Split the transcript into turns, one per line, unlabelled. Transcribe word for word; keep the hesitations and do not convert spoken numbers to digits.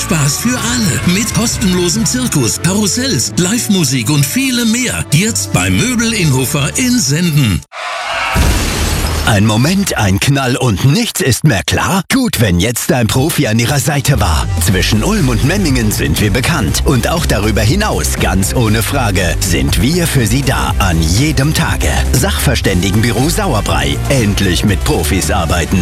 Spaß für alle. Mit kostenlosem Zirkus, Karussells, Live-Musik und vielem mehr. Jetzt bei Möbel Inhofer in Senden.
Ein Moment, ein Knall und nichts ist mehr klar? Gut, wenn jetzt ein Profi an Ihrer Seite war. Zwischen Ulm und Memmingen sind wir bekannt. Und auch darüber hinaus, ganz ohne Frage, sind wir für Sie da an jedem Tage. Sachverständigenbüro Sauerbrei. Endlich mit Profis arbeiten.